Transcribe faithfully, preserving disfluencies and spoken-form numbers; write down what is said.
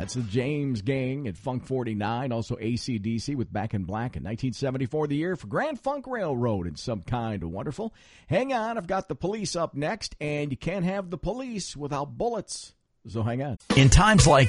That's the James Gang at Funk forty-nine. Also A C D C with Back in Black in nineteen seventy-four, the year for Grand Funk Railroad and Some Kind of Wonderful. Hang on, I've got the Police up next, and you can't have the police without bullets. So hang on. In times like